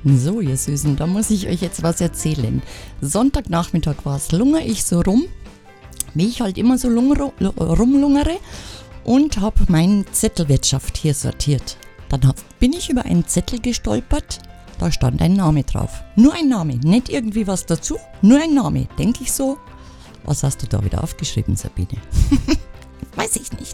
So, ihr Süßen, da muss ich euch jetzt was erzählen. Sonntagnachmittag war es, lungere ich so rum, wie ich halt immer so rumlungere, und habe meine Zettelwirtschaft hier sortiert. Dann bin ich über einen Zettel gestolpert, da stand ein Name drauf. Nur ein Name, nicht irgendwie was dazu, nur ein Name. Denke ich so, was hast du da wieder aufgeschrieben, Sabine? Weiß ich nicht.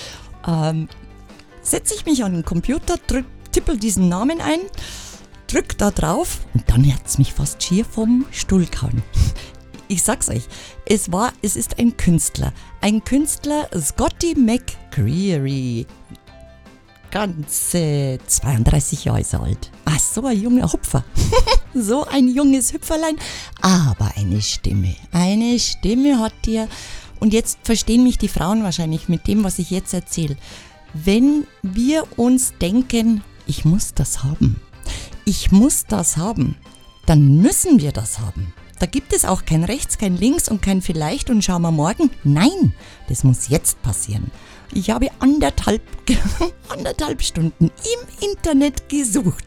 Setze ich mich an den Computer, tippel diesen Namen ein, drück da drauf und dann hat's mich fast schier vom Stuhl gehauen. Ich sag's euch, es ist ein Künstler, Scotty McCreery. Ganze 32 Jahre ist er alt. Ach, so ein junger Hupfer. So ein junges Hüpferlein, aber eine Stimme hat der. Und jetzt verstehen mich die Frauen wahrscheinlich mit dem, was ich jetzt erzähle. Wenn wir uns denken, ich muss das haben, dann müssen wir das haben. Da gibt es auch kein Rechts, kein Links und kein Vielleicht und schauen wir morgen. Nein, das muss jetzt passieren. Ich habe anderthalb Stunden im Internet gesucht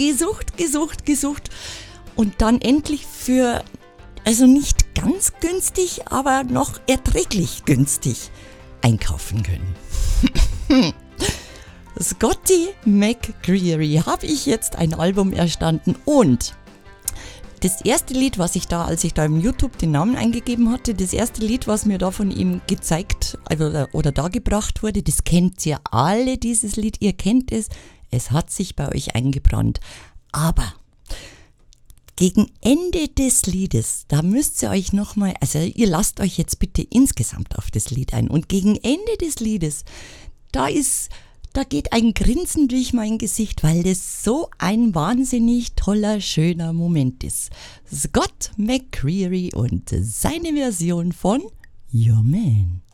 und dann endlich für, also nicht ganz günstig, aber noch erträglich günstig einkaufen können. Scotty McCreery habe ich jetzt ein Album erstanden und das erste Lied, als ich da im YouTube den Namen eingegeben hatte, das erste Lied, was mir da von ihm gezeigt oder dargebracht wurde, das kennt ihr alle, dieses Lied, ihr kennt es, es hat sich bei euch eingebrannt. Aber gegen Ende des Liedes, da müsst ihr euch nochmal, also ihr lasst euch jetzt bitte insgesamt auf das Lied ein und gegen Ende des Liedes, da geht ein Grinsen durch mein Gesicht, weil das so ein wahnsinnig toller, schöner Moment ist. Scott McCreery und seine Version von Your Man.